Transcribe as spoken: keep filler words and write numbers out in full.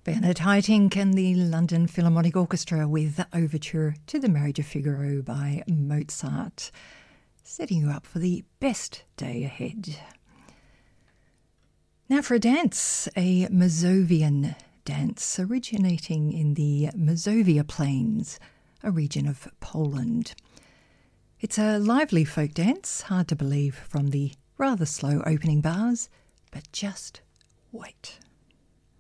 Bernard Haitink and the London Philharmonic Orchestra with the Overture to the Marriage of Figaro by Mozart, setting you up for the best day ahead. Now for a dance, a Mazovian dance originating in the Mazovia Plains, a region of Poland. It's a lively folk dance, hard to believe from the rather slow opening bars, but just wait.